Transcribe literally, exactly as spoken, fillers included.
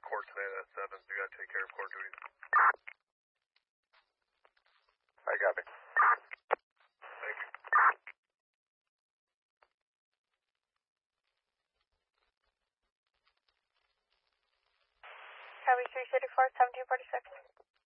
court tonight at seven, so you gotta take care of court duties. I got it. Thank you. Copy three city four, seventeen forty-six.